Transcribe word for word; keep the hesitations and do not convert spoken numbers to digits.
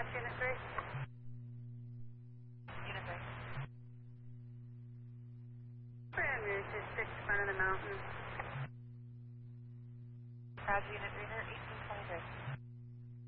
Unit three. Unit three. Brand new to six front of the mountain. Roger, Unit three, there, eighteen twenty-three.